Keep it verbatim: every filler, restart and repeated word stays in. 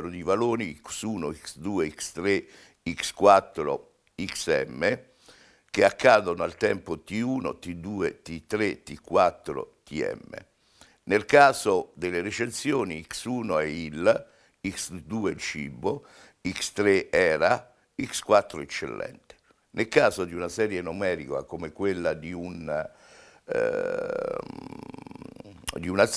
quadro di valori x uno, x due, x tre, x quattro, xm che accadono al tempo t uno, t due, t tre, t quattro, tm. Nel caso delle recensioni x uno è il, x due il cibo, x tre era, x quattro eccellente. Nel caso di una serie numerica come quella di un... Eh, di una